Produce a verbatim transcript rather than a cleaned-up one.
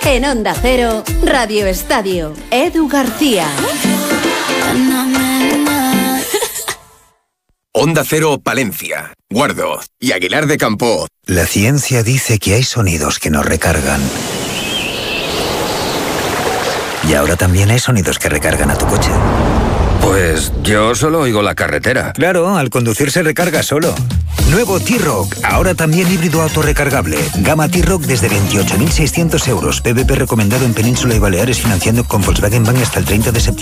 En Onda Cero, Radio Estadio, Edu García. Onda Cero Palencia, Guardo y Aguilar de Campo. La ciencia dice que hay sonidos que nos recargan. Y ahora también hay sonidos que recargan a tu coche. Pues yo solo oigo la carretera. Claro, al conducir se recarga solo. Nuevo T-Roc, ahora también híbrido autorrecargable. Gama T-Roc desde veintiocho mil seiscientos euros. P V P recomendado en Península y Baleares, financiando con Volkswagen Bank hasta el treinta de septiembre.